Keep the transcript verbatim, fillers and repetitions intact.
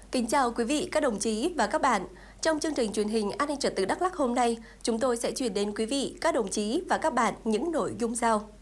Kính chào quý vị, các đồng chí và các bạn. Trong chương trình truyền hình An ninh trật tự Đắk Lắk hôm nay, chúng tôi sẽ chuyển đến quý vị, các đồng chí và các bạn những nội dung sau.